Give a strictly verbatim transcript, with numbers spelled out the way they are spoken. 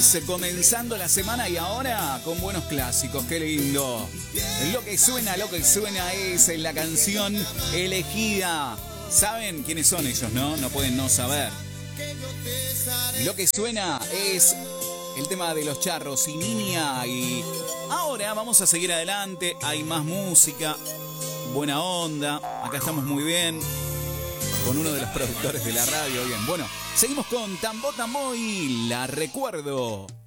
lunes, comenzando la semana y ahora con buenos clásicos, qué lindo. Lo que suena, lo que suena es la canción elegida. ¿Saben quiénes son ellos, no? No pueden no saber. Lo que suena es el tema de Los Charros y Niña. Y ahora vamos a seguir adelante, hay más música, buena onda, acá estamos muy bien. Con uno de los productores de la radio, bien. Bueno, seguimos con Tambo Tambo y La Recuerdo.